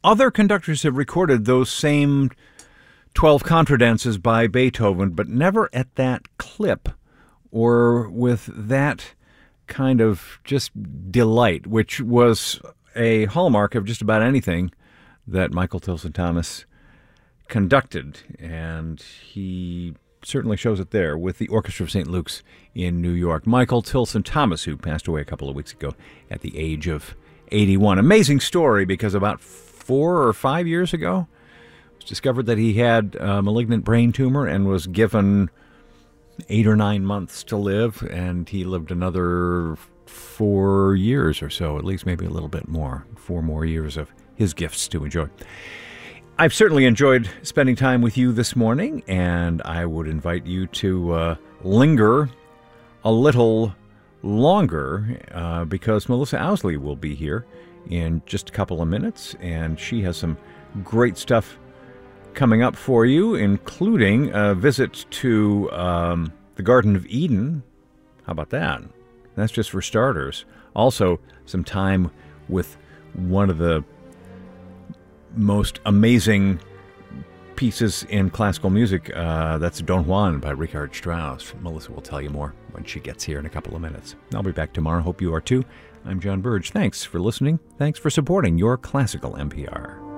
Other conductors have recorded those same 12 contradances by Beethoven, but never at that clip or with that kind of just delight, which was a hallmark of just about anything that Michael Tilson Thomas conducted. And he certainly shows it there with the Orchestra of St. Luke's in New York. Michael Tilson Thomas, who passed away a couple of weeks ago at the age of 81. Amazing story, because about 4 or 5 years ago, it was discovered that he had a malignant brain tumor and was given 8 or 9 months to live, and he lived another 4 years or so, at least maybe a little bit more, 4 more years of his gifts to enjoy. I've certainly enjoyed spending time with you this morning, and I would invite you to linger a little longer because Melissa Owsley will be here in just a couple of minutes, and she has some great stuff coming up for you, including a visit to the Garden of Eden. How about that? That's just for starters. Also, some time with one of the most amazing pieces in classical music. That's Don Juan by Richard Strauss. Melissa will tell you more when she gets here in a couple of minutes. I'll be back tomorrow. Hope you are too. I'm John Burge. Thanks for listening. Thanks for supporting your classical NPR.